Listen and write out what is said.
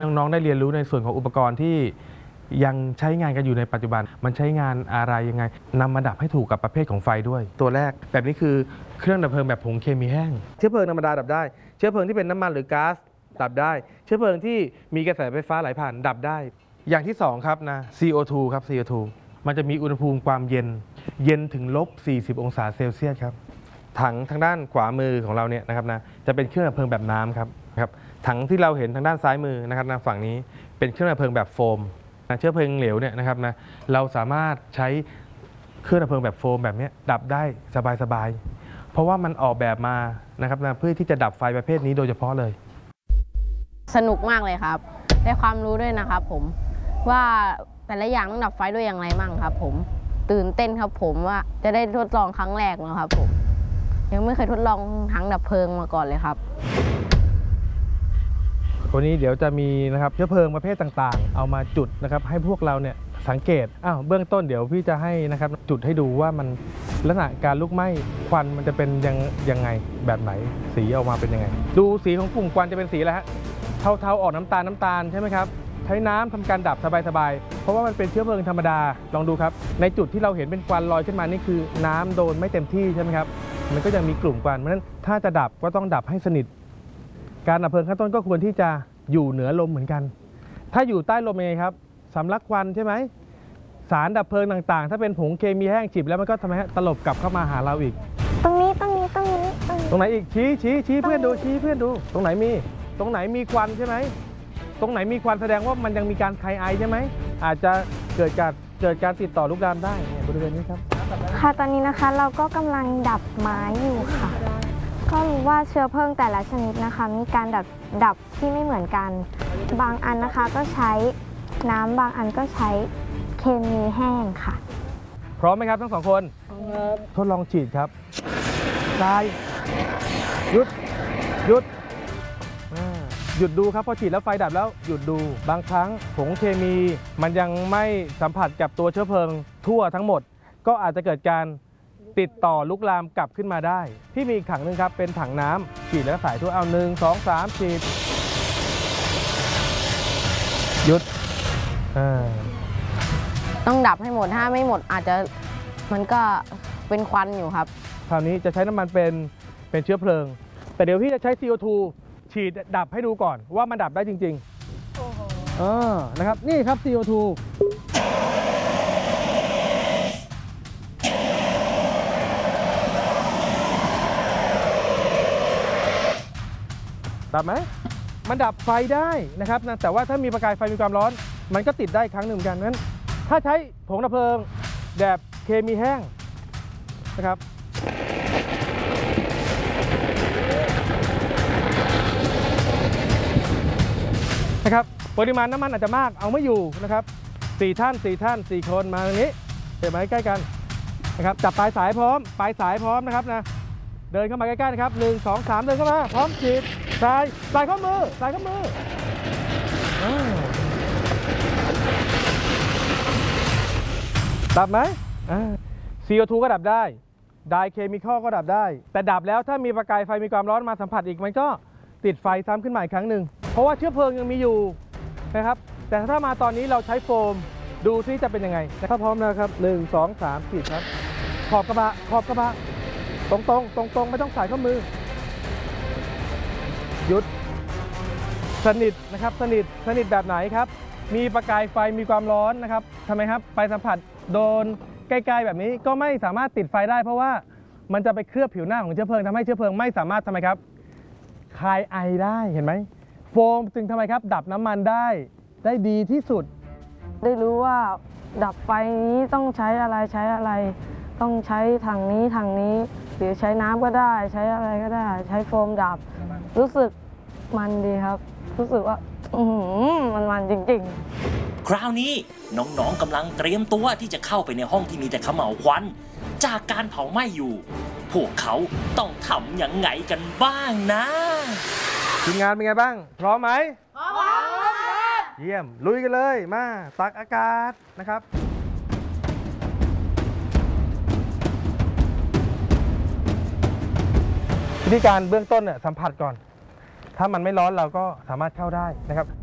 น้องๆได้เรียนรู้ในส่วนของอุปกรณ์ที่ยังใช้งานกันอยู่ในปัจจุบันมันใช้งานอะไรยังไงนำมาดับให้ถูกกับประเภทของไฟด้วยตัวแรกแบบนี้คือเครื่องดับเพลิงแบบผงเคมีแห้งเชื้อเพลิงธรรมดาดับได้เชื้อเพลิงที่เป็นน้ำมันหรือก๊าซดับได้เชื้อเพลิงที่มีกระแสไฟฟ้าไหลผ่านดับได้อย่างที่2ครับนะ CO2 ครับ CO2 มันจะมีอุณหภูมิความเย็นถึง-40 องศาเซลเซียสครับถังทางด้านขวามือของเราเนี่ยนะครับนะจะเป็นเครื่องดับเพลิงแบบน้ำครับถังที่เราเห็นทางด้านซ้ายมือนะครับนะฝั่งนี้เป็นเครื่องดับเพลิงแบบโฟมเชื้อเพลิงเหลวเนี่ยนะครับนะเราสามารถใช้เครื่องดับเพลิงแบบโฟมแบบนี้ดับได้สบายๆเพราะว่ามันออกแบบมานะครับนะเพื่อที่จะดับไฟประเภทนี้โดยเฉพาะเลยสนุกมากเลยครับได้ความรู้ด้วยนะครับผมว่าแต่ละอย่างต้องดับไฟด้วยอย่างไรมั่งครับผมตื่นเต้นครับผมว่าจะได้ทดลองครั้งแรกนะครับผมยังไม่เคยทดลองถังดับเพลิงมาก่อนเลยครับวันนี้เดี๋ยวจะมีนะครับเชื้อเพลิงประเภทต่างๆเอามาจุดนะครับให้พวกเราเนี่ยสังเกตเบื้องต้นเดี๋ยวพี่จะให้นะครับจุดให้ดูว่ามันลักษณะการลุกไหม้ควันมันจะเป็นยังไงแบบไหนสีออกมาเป็นยังไงดูสีของกลุ่มควันจะเป็นสีอะไรฮะเทาๆออกน้ำตาลใช่ไหมครับใช้น้ำทำการดับสบายๆเพราะว่ามันเป็นเชื้อเพลิงธรรมดาลองดูครับในจุดที่เราเห็นเป็นควันลอยขึ้นมานี่คือน้ำโดนไม่เต็มที่ใช่ไหมครับมันก็ยังมีกลุ่มควันเพราะฉะนั้นถ้าจะดับก็ต้องดับให้สนิทการดับเพลิงขั้นต้นก็ควรที่จะอยู่เหนือลมเหมือนกันถ้าอยู่ใต้ลมยังไงครับสำลักควันใช่ไหมสารดับเพลิงต่างๆถ้าเป็นผงเคมีแห้งจิบแล้วมันก็ทำให้ตลบกลับเข้ามาหาเราอีกตรงนี้ตรงไหนอีกชี้เพื่อนดูตรงไหนมีควันใช่ไหมตรงไหนมีควันแสดงว่ามันยังมีการคายไอใช่ไหมอาจจะเกิดการติดต่อลุกลามได้บริเวณนี้ครับค่ะตอนนี้นะคะเราก็กำลังดับไม้อยู่ค่ะก็รู้ว่าเชื้อเพลิงแต่ละชนิดนะคะมีการดับที่ไม่เหมือนกันบางอันนะคะก็ใช้น้ำบางอันก็ใช้เคมีแห้งค่ะพร้อมไหมครับทั้งสองคนทดลองฉีดครับซ้ายหยุดดูครับพอฉีดแล้วไฟดับแล้วหยุดดูบางครั้งผงเคมีมันยังไม่สัมผัสกับตัวเชื้อเพลิงทั่วทั้งหมดก็อาจจะเกิดการติดต่อลุกลามกลับขึ้นมาได้ที่มีอีกถังหนึ่งครับเป็นถังน้ำฉีดแล้วใส่ทั่วเอา1 2 3ฉีดหยุดต้องดับให้หมดถ้าไม่หมดอาจจะมันก็เป็นควันอยู่ครับคราวนี้จะใช้น้ำมันเป็นเชื้อเพลิงแต่เดี๋ยวพี่จะใช้ CO2 ฉีดดับให้ดูก่อนว่ามันดับได้จริงๆนะครับนี่ครับ CO2 ดับไหมมันดับไฟได้นะครับแต่ว่าถ้ามีประกายไฟมีความร้อนมันก็ติดได้ครั้งหนึ่งเหมือนกันนั้นถ้าใช้ผงดับเพลิงแบบเคมีแห้งนะครับปริมาณน้ำมันอาจจะมากเอาไม่อยู่นะครับ4 ท่าน4 คนมาตรงนี้เห็นไหมใกล้กันนะครับจับปลายสายพร้อมนะครับนะเดินเข้ามาใกล้ๆนะครับ1 2 3เดินเข้ามาพร้อมฉีดใส่ข้อมือดับไหมCO2 ก็ดับได้ไดเคมีคอลก็ดับได้แต่ดับแล้วถ้ามีประกายไฟมีความร้อนมาสัมผัสอีกมันก็ติดไฟซ้ำขึ้นมาอีกครั้งหนึ่งเพราะว่าเชื้อเพลิงยังมีอยู่นะครับแต่ถ้ามาตอนนี้เราใช้โฟมดูซิจะเป็นยังไงถ้าพร้อมแล้วครับ1 2 3ฉีดครับขอบกระบะตรงไม่ต้องใส่ข้อมือหยุดสนิทนะครับสนิทแบบไหนครับมีประกายไฟมีความร้อนนะครับทำไมครับไปสัมผัสโดนใกล้ๆแบบนี้ก็ไม่สามารถติดไฟได้เพราะว่ามันจะไปเคลือบผิวหน้าของเชื้อเพลิงทำให้เชื้อเพลิงไม่สามารถทำไมครับคายไอได้เห็นไหมโฟมจึงทำไมครับดับน้ำมันได้ดีที่สุดได้รู้ว่าดับไฟนี้ต้องใช้อะไรต้องใช้ถังนี้หรือใช้น้ำก็ได้ใช้อะไรก็ได้ใช้โฟมดับรู้สึกมันดีครับรู้สึกว่ามันจริงๆคราวนี้น้องๆกำลังเตรียมตัวที่จะเข้าไปในห้องที่มีแต่เขม่าวควันจากการเผาไหม้อยู่พวกเขาต้องทำยังไงกันบ้างนะทีมงานเป็นไงบ้างพร้อมไหมพร้อมเยี่ยมลุยกันเลยมาตักอากาศนะครับวิธีการเบื้องต้นเนี่ยสัมผัสก่อนถ้ามันไม่ร้อนเราก็สามารถเข้าได้นะครับ